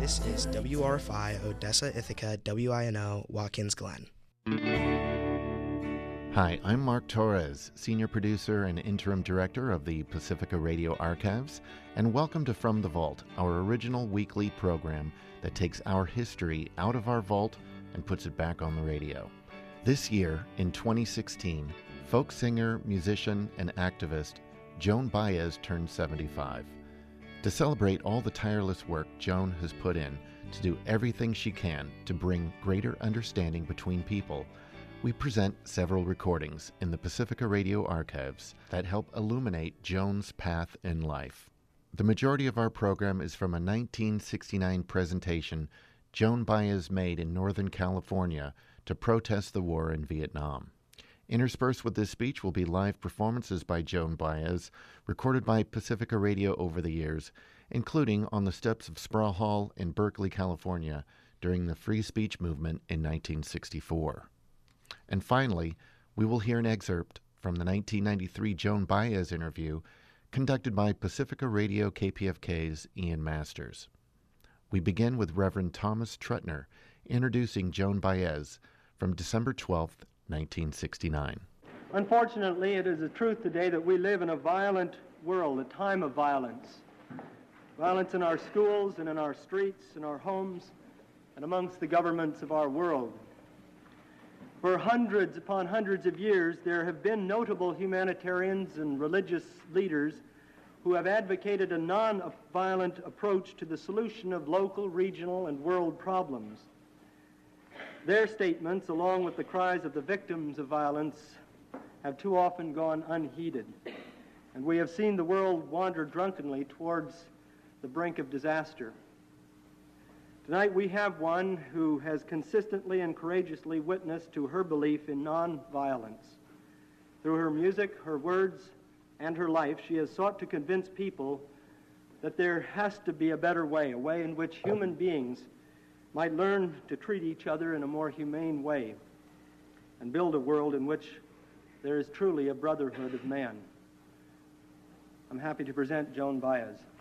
This is WRFI Odessa, Ithaca, WINO, Watkins Glen. Hi, I'm Mark Torres, Senior Producer and Interim Director of the Pacifica Radio Archives, and welcome to From the Vault, our original weekly program that takes our history out of our vault and puts it back on the radio. This year, in 2016, folk singer, musician, and activist Joan Baez turned 75. To celebrate all the tireless work Joan has put in to do everything she can to bring greater understanding between people, we present several recordings in the Pacifica Radio Archives that help illuminate Joan's path in life. The majority of our program is from a 1969 presentation Joan Baez made in Northern California to protest the war in Vietnam. Interspersed with this speech will be live performances by Joan Baez, recorded by Pacifica Radio over the years, including on the steps of Sproul Hall in Berkeley, California, during the free speech movement in 1964. And finally, we will hear an excerpt from the 1993 Joan Baez interview conducted by Pacifica Radio KPFK's Ian Masters. We begin with Reverend Thomas Trutner introducing Joan Baez from December 12th, 1969. Unfortunately, it is a truth today that we live in a violent world, a time of violence. Violence in our schools and in our streets, in our homes, and amongst the governments of our world. For hundreds upon hundreds of years, there have been notable humanitarians and religious leaders who have advocated a non-violent approach to the solution of local, regional, and world problems. Their statements, along with the cries of the victims of violence, have too often gone unheeded, and we have seen the world wander drunkenly towards the brink of disaster. Tonight we have one who has consistently and courageously witnessed to her belief in nonviolence. Through her music, her words, and her life, she has sought to convince people that there has to be a better way, a way in which human beings might learn to treat each other in a more humane way and build a world in which there is truly a brotherhood of man. I'm happy to present Joan Baez.